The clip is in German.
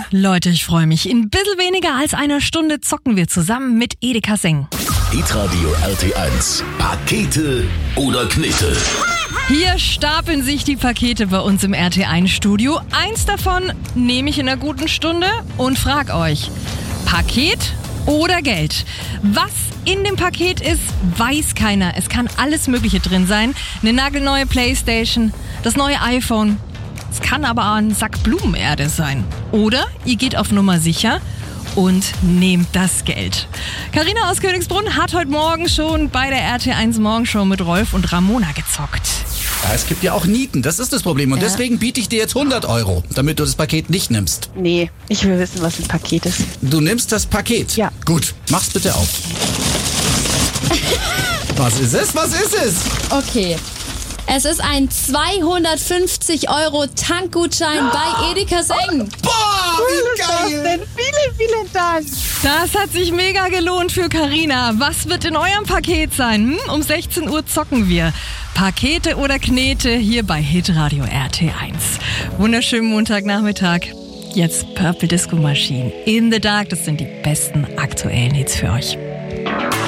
Leute, ich freue mich. In ein bisschen weniger als einer Stunde zocken wir zusammen mit Edeka Seng. Hitradio RT1. Pakete oder Knete? Hier stapeln sich die Pakete bei uns im RT1-Studio. Eins davon nehme ich in einer guten Stunde und frag euch, Paket oder Geld? Was in dem Paket ist, weiß keiner. Es kann alles Mögliche drin sein. Eine nagelneue Playstation, das neue iPhone. Es kann aber auch ein Sack Blumenerde sein. Oder ihr geht auf Nummer sicher und nehmt das Geld. Carina aus Königsbrunn hat heute Morgen schon bei der RT1 Morgenshow mit Rolf und Ramona gezockt. Ja, es gibt ja auch Nieten, das ist das Problem. Und deswegen biete ich dir jetzt 100 €, damit du das Paket nicht nimmst. Nee, ich will wissen, was ein Paket ist. Du nimmst das Paket? Ja. Gut, mach's bitte auf. Was ist es? Was ist es? Okay. Es ist ein 250 € Tankgutschein bei Edeka Seng. Boah, wie geil! Denn vielen Dank. Das hat sich mega gelohnt für Carina. Was wird in eurem Paket sein? Um 16 Uhr zocken wir. Pakete oder Knete hier bei Hitradio RT1. Wunderschönen Montagnachmittag. Jetzt Purple Disco Machine. In the Dark, das sind die besten aktuellen Hits für euch.